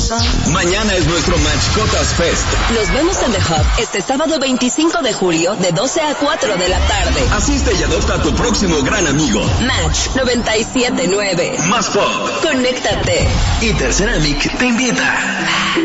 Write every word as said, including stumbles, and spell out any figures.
Mañana es nuestro Mascotas Fest. Nos vemos en The Hub este sábado veinticinco de julio de doce a cuatro de la tarde. Asiste y adopta a tu próximo gran amigo. Match noventa y siete nueve. Más pop. Conéctate. Interceramic te invita.